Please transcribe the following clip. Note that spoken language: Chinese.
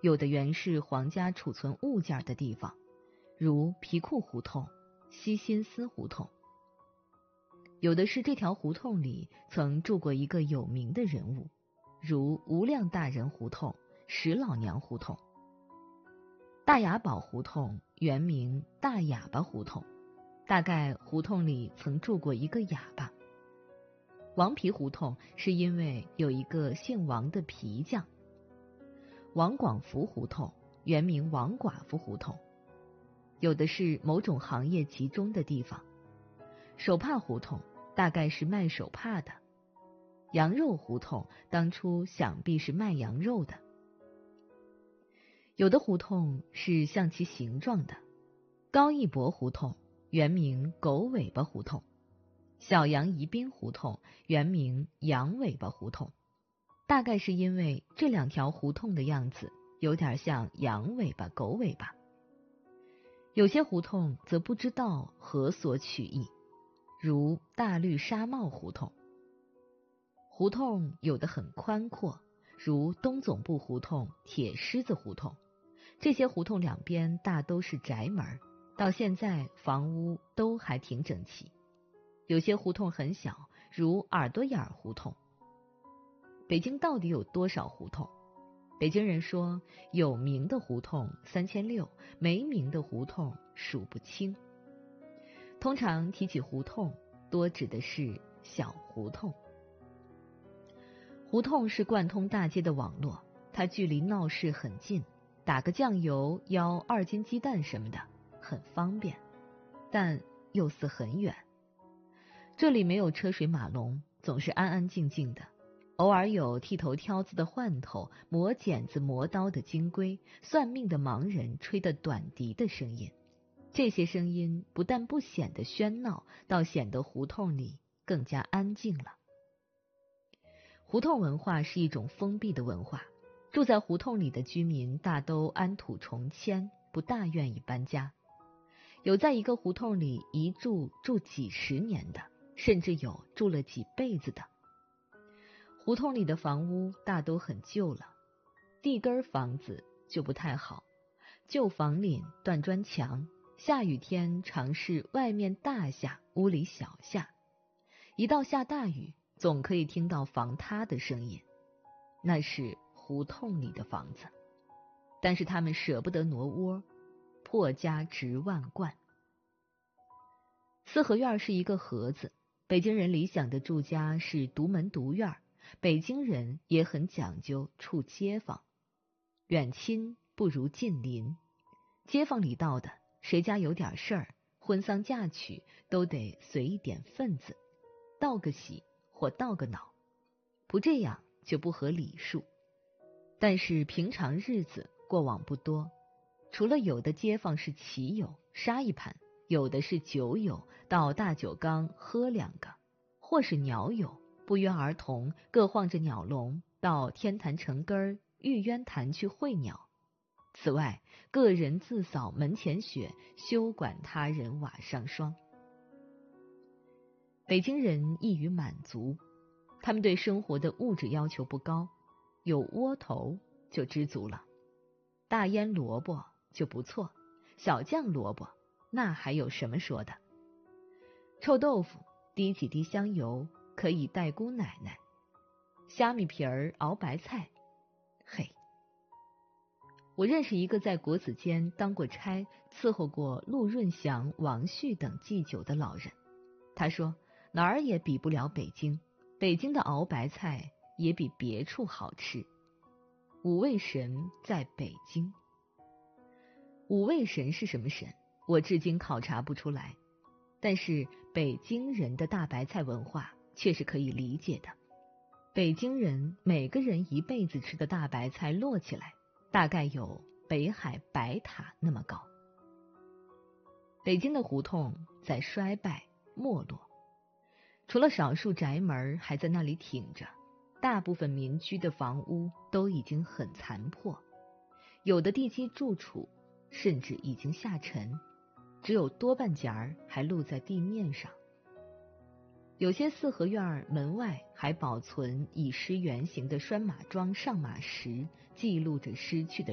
有的原是皇家储存物件的地方，如皮库胡同、西辛斯胡同。有的是这条胡同里曾住过一个有名的人物，如无量大人胡同、石老娘胡同。大雅堡胡同原名大哑巴胡同，大概胡同里曾住过一个哑巴。王皮胡同是因为有一个姓王的皮匠。王广福胡同原名王寡妇胡同。有的是某种行业集中的地方。手帕胡同大概是卖手帕的。羊肉胡同当初想必是卖羊肉的。有的胡同是像其形状的。高义博胡同原名狗尾巴胡同。小杨宜宾胡同原名羊尾巴胡同，大概是因为这两条胡同的样子有点像羊尾巴、狗尾巴。有些胡同则不知道何所取意，如大绿纱帽胡同。胡同有的很宽阔，如东总部胡同、铁狮子胡同。这些胡同两边大都是宅门，到现在房屋都还挺整齐。有些胡同很小，如耳朵眼胡同。北京到底有多少胡同？北京人说，有名的胡同3600，没名的胡同数不清。通常提起胡同，多指的是小胡同。胡同是贯通大街的网络，它距离闹市很近，打个酱油要2斤鸡蛋什么的，很方便，但又似很远。这里没有车水马龙，总是安安静静的，偶尔有剃头挑子的换头、磨剪子磨刀的金龟、算命的盲人吹的短笛的声音。这些声音不但不显得喧闹，倒显得胡同里更加安静了。胡同文化是一种封闭的文化，住在胡同里的居民大都安土重迁，不大愿意搬家。有在一个胡同里一住几十年的，甚至有住了几辈子的。胡同里的房屋大都很旧了，地根房子就不太好，旧房岭断砖墙，下雨天常是外面大下，屋里小下。一到下大雨，总可以听到房塌的声音，那是胡同里的房子。但是他们舍不得挪窝，破家值万贯。四合院是一个盒子，北京人理想的住家是独门独院，北京人也很讲究处街坊，远亲不如近邻。街坊里道的，谁家有点事儿，婚丧嫁娶都得随一点份子，道个喜或道个恼，不这样就不合礼数。但是平常日子过往不多，除了有的街坊是棋友，杀一盘，有的是酒友，到大酒缸喝2个，或是鸟友，不约而同各晃着鸟笼到天坛城根玉渊潭去会鸟。此外，个人自扫门前雪，休管他人瓦上霜。北京人易于满足，他们对生活的物质要求不高，有窝头就知足了。大腌萝卜就不错，小酱萝卜那还有什么说的？臭豆腐滴几滴香油，可以带姑奶奶。虾米皮儿熬白菜，嘿。我认识一个在国子监当过差，伺候过陆润祥、王旭等祭酒的老人。他说，哪儿也比不了北京，北京的熬白菜也比别处好吃。五味神在北京。五味神是什么神？我至今考察不出来。但是北京人的大白菜文化却是可以理解的。北京人每个人一辈子吃的大白菜摞起来，大概有北海白塔那么高。北京的胡同在衰败没落，除了少数宅门还在那里挺着，大部分民居的房屋都已经很残破，有的地基住处甚至已经下沉，只有多半截儿还露在地面上。有些四合院门外还保存以诗原形的拴马桩上马石，记录着失去的